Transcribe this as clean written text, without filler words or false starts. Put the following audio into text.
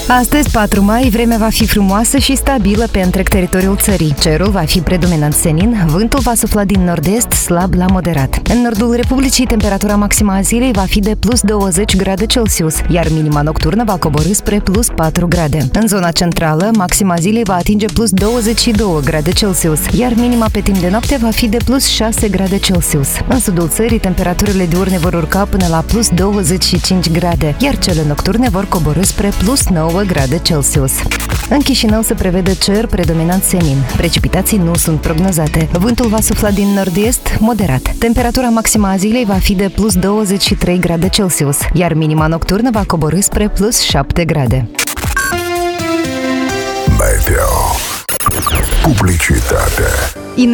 Astăzi, 4 mai, vremea va fi frumoasă și stabilă pe întreg teritoriul țării. Cerul va fi predominant senin, vântul va sufla din nord-est, slab la moderat. În nordul Republicii, temperatura maximă a zilei va fi de plus 20 grade Celsius, iar minima nocturnă va coborî spre plus 4 grade. În zona centrală, maxima zilei va atinge plus 22 grade Celsius, iar minima pe timp de noapte va fi de plus 6 grade Celsius. În sudul țării, temperaturile diurne vor urca până la plus 25 grade, iar cele nocturne vor coborî spre plus 9 grade Celsius. În Chișinău se prevede cer predominant senin. Precipitații nu sunt prognozate. Vântul va sufla din nord-est moderat. Temperatura maximă a zilei va fi de plus 23 grade Celsius, iar minima nocturnă va coborî spre plus 7 grade. Meteo. Publicitate.